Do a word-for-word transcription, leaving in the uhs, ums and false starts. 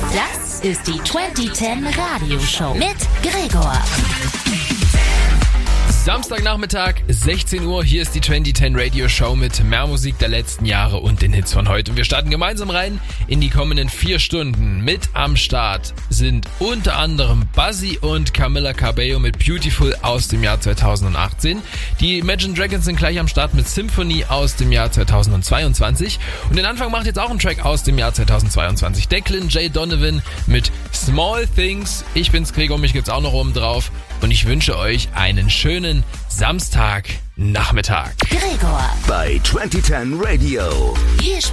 Das ist die zwanzig zehn Radioshow mit Gregor. Samstagnachmittag, sechzehn Uhr, hier ist die zwanzig zehn Radio Show mit mehr Musik der letzten Jahre und den Hits von heute. Und wir starten gemeinsam rein in die kommenden vier Stunden. Mit am Start sind unter anderem Buzzy und Camila Cabello mit Beautiful aus dem Jahr zweitausendachtzehn. Die Imagine Dragons sind gleich am Start mit Symphony aus dem Jahr zweitausendzweiundzwanzig. Und den Anfang macht jetzt auch ein Track aus dem Jahr zweitausendzweiundzwanzig. Declan J. Donovan mit Small Things. Ich bin's Gregor, mich gibt's auch noch oben drauf. Und ich wünsche euch einen schönen Samstagnachmittag. Gregor bei zwanzig zehn Radio. Hier